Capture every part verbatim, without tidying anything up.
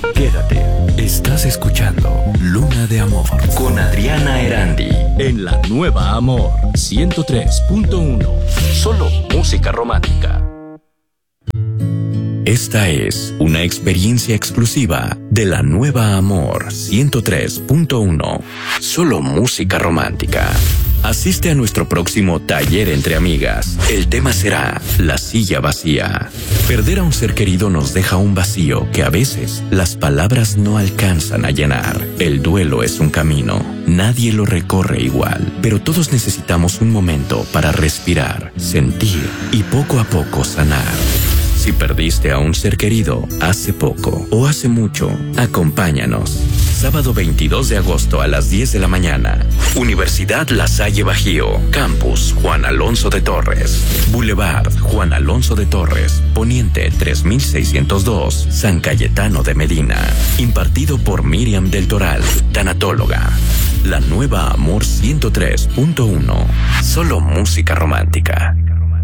Quédate, estás escuchando Luna de Amor con Adriana Erandi en la nueva Amor ciento tres punto uno. Solo música romántica. Esta es una experiencia exclusiva de la nueva Amor ciento tres punto uno. Solo música romántica. Asiste a nuestro próximo taller entre amigas. El tema será la silla vacía. Perder a un ser querido nos deja un vacío que a veces las palabras no alcanzan a llenar. El duelo es un camino. Nadie lo recorre igual, pero todos necesitamos un momento para respirar, sentir y poco a poco sanar. Si perdiste a un ser querido hace poco o hace mucho, acompáñanos. Sábado veintidós de agosto a las diez de la mañana. Universidad La Salle Bajío. Campus Juan Alonso de Torres. Boulevard Juan Alonso de Torres. Poniente tres mil seiscientos dos. San Cayetano de Medina. Impartido por Miriam del Toral, tanatóloga. La nueva Amor ciento tres punto uno. Solo música romántica.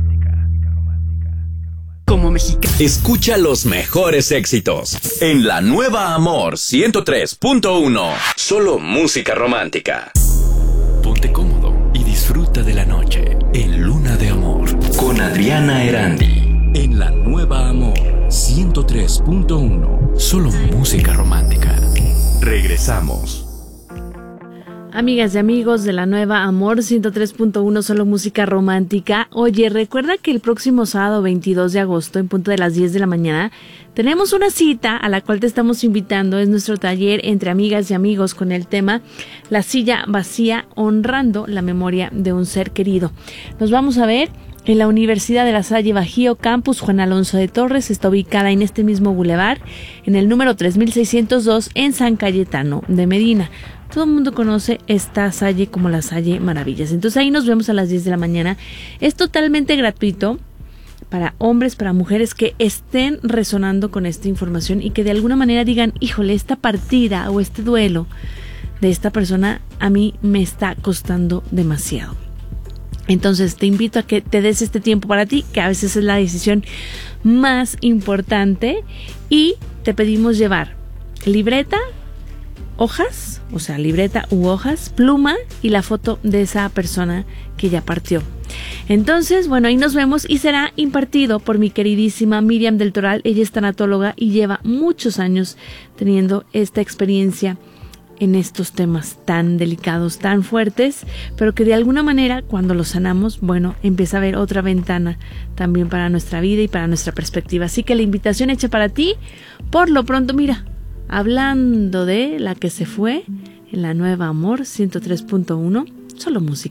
Como mexicano. Escucha los mejores éxitos en la nueva Amor ciento tres punto uno. Solo música romántica. Ponte cómodo y disfruta de la noche en Luna de Amor con Adriana Erandi en la nueva Amor ciento tres punto uno. Solo música romántica. Regresamos. Amigas y amigos de la nueva Amor ciento tres punto uno, solo música romántica. Oye, recuerda que el próximo sábado veintidós de agosto, en punto de las diez de la mañana, tenemos una cita a la cual te estamos invitando. Es nuestro taller entre amigas y amigos con el tema La silla vacía, honrando la memoria de un ser querido. Nos vamos a ver en la Universidad de La Salle Bajío, Campus Juan Alonso de Torres. Está ubicada en este mismo bulevar, en el número tres mil seiscientos dos, en San Cayetano de Medina. Todo el mundo conoce esta Salle como la Salle Maravillas. Entonces ahí nos vemos a las diez de la mañana. Es totalmente gratuito para hombres, para mujeres que estén resonando con esta información y que de alguna manera digan, híjole, esta partida o este duelo de esta persona a mí me está costando demasiado. Entonces te invito a que te des este tiempo para ti, que a veces es la decisión más importante, y te pedimos llevar libreta, hojas, o sea, libreta u hojas, pluma y la foto de esa persona que ya partió. Entonces, bueno, ahí nos vemos y será impartido por mi queridísima Miriam del Toral. Ella es tanatóloga y lleva muchos años teniendo esta experiencia en estos temas tan delicados, tan fuertes, pero que de alguna manera cuando los sanamos, bueno, empieza a haber otra ventana también para nuestra vida y para nuestra perspectiva. Así que la invitación hecha para ti. Por lo pronto, mira, hablando de la que se fue en la nueva Amor ciento tres punto uno, solo música.